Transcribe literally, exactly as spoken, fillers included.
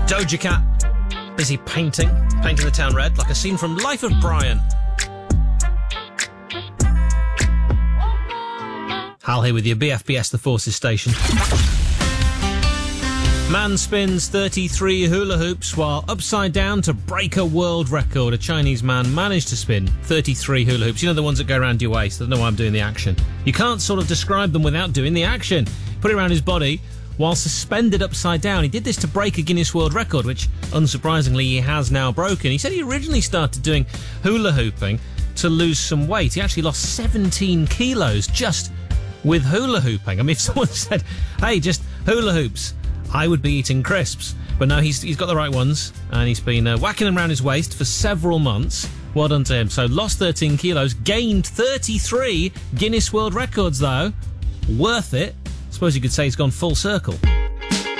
Doja Cat, busy painting, painting the town red, like a scene from Life of Brian. Hal here with your B F B S The Forces station. Man spins thirty-three hula hoops while upside down to break a world record. A Chinese man managed to spin thirty-three hula hoops. You know, the ones that go around your waist. I don't know why I'm doing the action. You can't sort of describe them without doing the action. Put it around his body while suspended upside down. He did this to break a Guinness World Record, which, unsurprisingly, he has now broken. He said he originally started doing hula hooping to lose some weight. He actually lost seventeen kilos just with hula hooping. I mean, if someone said, hey, just hula hoops, I would be eating crisps. But no, he's he's got the right ones, and he's been uh, whacking them around his waist for several months. Well done to him. So lost thirteen kilos, gained thirty-three Guinness World Records, though. Worth it. I suppose you could say he's gone full circle.